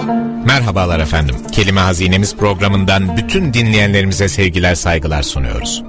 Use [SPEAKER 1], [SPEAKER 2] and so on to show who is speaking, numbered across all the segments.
[SPEAKER 1] Merhabalar efendim. Kelime Hazinemiz programından bütün dinleyenlerimize sevgiler, saygılar sunuyoruz.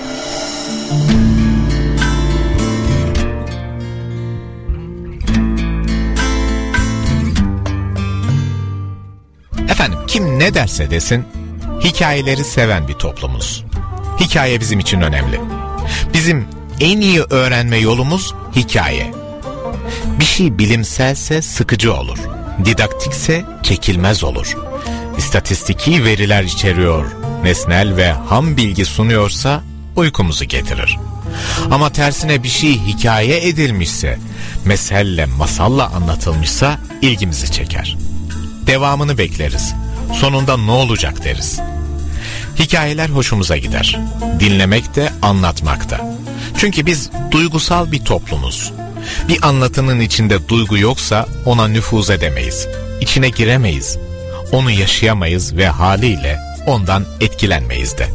[SPEAKER 1] Efendim, kim ne derse desin, hikayeleri seven bir toplumuz. Hikaye bizim için önemli. Bizim en iyi öğrenme yolumuz hikaye. Bir şey bilimselse sıkıcı olur. Didaktikse çekilmez olur. İstatistiki veriler içeriyor, nesnel ve ham bilgi sunuyorsa uykumuzu getirir. Ama tersine bir şey hikaye edilmişse, meselle, masalla anlatılmışsa ilgimizi çeker. Devamını bekleriz. Sonunda ne olacak deriz. Hikayeler hoşumuza gider. Dinlemek de, anlatmak da. Çünkü biz duygusal bir toplumuz. Bir anlatının içinde duygu yoksa ona nüfuz edemeyiz. İçine giremeyiz. Onu yaşayamayız ve haliyle ondan etkilenmeyiz de.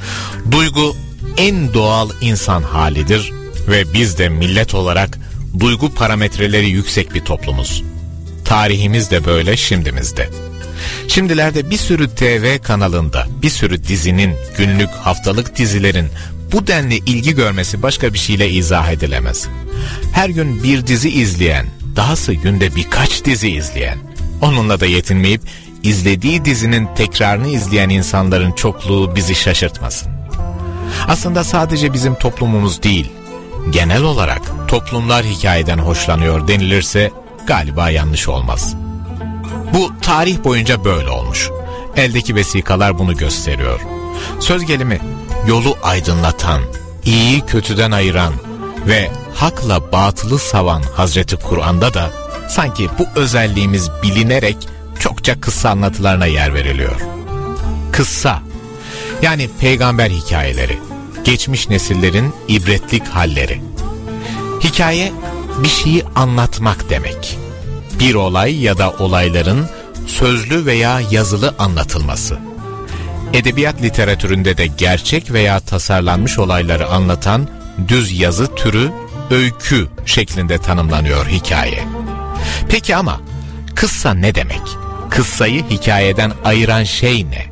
[SPEAKER 1] Duygu en doğal insan halidir ve biz de millet olarak duygu parametreleri yüksek bir toplumuz. Tarihimiz de böyle, şimdimiz de. Şimdilerde bir sürü TV kanalında, bir sürü dizinin, günlük, haftalık dizilerin bu denli ilgi görmesi başka bir şeyle izah edilemez. Her gün bir dizi izleyen, dahası günde birkaç dizi izleyen, onunla da yetinmeyip izlediği dizinin tekrarını izleyen insanların çokluğu bizi şaşırtmasın. Aslında sadece bizim toplumumuz değil, genel olarak toplumlar hikayeden hoşlanıyor denilirse galiba yanlış olmaz. Bu tarih boyunca böyle olmuş. Eldeki vesikalar bunu gösteriyor. Söz gelimi yolu aydınlatan, iyiyi kötüden ayıran ve hakla batılı savan Hazreti Kur'an'da da sanki bu özelliğimiz bilinerek çokça kıssa anlatılarına yer veriliyor. Kıssa, yani peygamber hikayeleri, geçmiş nesillerin ibretlik halleri. Hikaye, bir şeyi anlatmak demek. Bir olay ya da olayların sözlü veya yazılı anlatılması. Edebiyat literatüründe de gerçek veya tasarlanmış olayları anlatan düz yazı türü öykü şeklinde tanımlanıyor hikaye. Peki ama kıssa ne demek? Kıssayı hikayeden ayıran şey ne?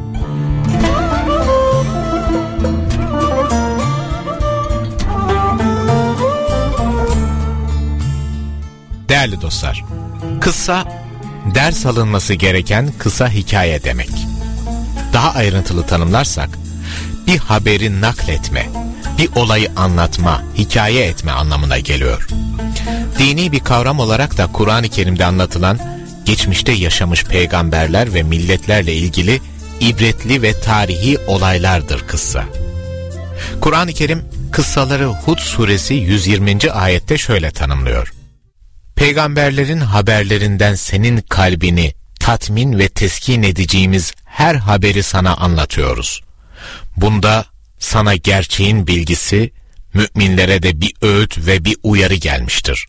[SPEAKER 1] Değerli dostlar, kıssa ders alınması gereken kısa hikaye demek. Daha ayrıntılı tanımlarsak, bir haberi nakletme, bir olayı anlatma, hikaye etme anlamına geliyor. Dini bir kavram olarak da Kur'an-ı Kerim'de anlatılan, geçmişte yaşamış peygamberler ve milletlerle ilgili ibretli ve tarihi olaylardır kıssa. Kur'an-ı Kerim, kıssaları Hud suresi 120. ayette şöyle tanımlıyor. Peygamberlerin haberlerinden senin kalbini tatmin ve teskin edeceğimiz her haberi sana anlatıyoruz. Bunda sana gerçeğin bilgisi, müminlere de bir öğüt ve bir uyarı gelmiştir.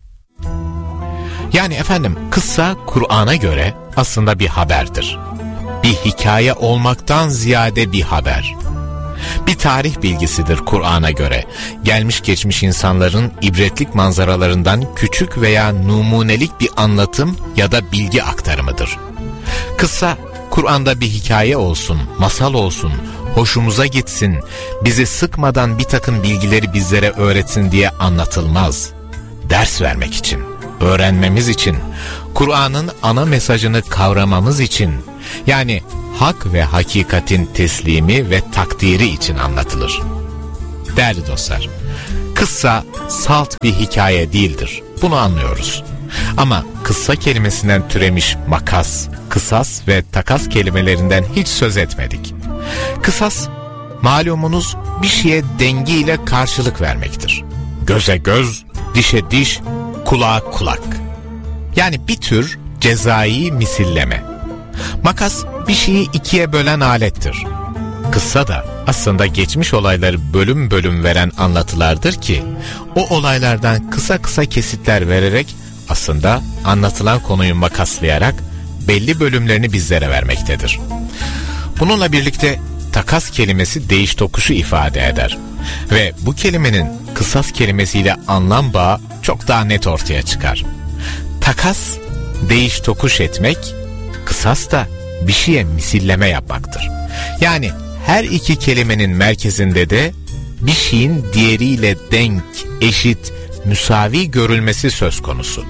[SPEAKER 1] Yani efendim, kıssa Kur'an'a göre aslında bir haberdir. Bir hikaye olmaktan ziyade bir haber. Bir tarih bilgisidir Kur'an'a göre. Gelmiş geçmiş insanların ibretlik manzaralarından küçük veya numunelik bir anlatım ya da bilgi aktarımıdır. Kıssa, Kur'an'da bir hikaye olsun, masal olsun, hoşumuza gitsin, bizi sıkmadan bir takım bilgileri bizlere öğretsin diye anlatılmaz. Ders vermek için, öğrenmemiz için, Kur'an'ın ana mesajını kavramamız için, yani hak ve hakikatin teslimi ve takdiri için anlatılır. Değerli dostlar, kıssa salt bir hikaye değildir. Bunu anlıyoruz. Ama kıssa kelimesinden türemiş makas, kısas ve takas kelimelerinden hiç söz etmedik. Kısas, malumunuz bir şeye dengiyle karşılık vermektir. Göze göz, dişe diş, kulağa kulak. Yani bir tür cezai misilleme. Makas bir şeyi ikiye bölen alettir. Kıssa da aslında geçmiş olayları bölüm bölüm veren anlatılardır ki o olaylardan kısa kısa kesitler vererek aslında anlatılan konuyu makaslayarak belli bölümlerini bizlere vermektedir. Bununla birlikte takas kelimesi değiş tokuşu ifade eder ve bu kelimenin kısas kelimesiyle anlam bağı çok daha net ortaya çıkar. Takas, değiş tokuş etmek, Kısas da bir şeye misilleme yapmaktır. Yani her iki kelimenin merkezinde de bir şeyin diğeriyle denk, eşit, müsavi görülmesi söz konusu.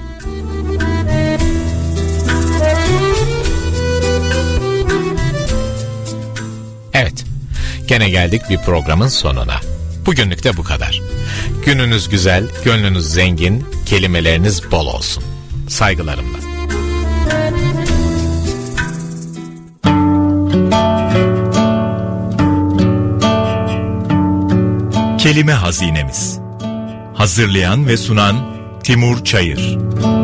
[SPEAKER 1] Evet, gene geldik bir programın sonuna. Bugünlük de bu kadar. Gününüz güzel, gönlünüz zengin, kelimeleriniz bol olsun. Saygılarımla.
[SPEAKER 2] Kelime Hazinemiz. Hazırlayan ve sunan Timur Çayır.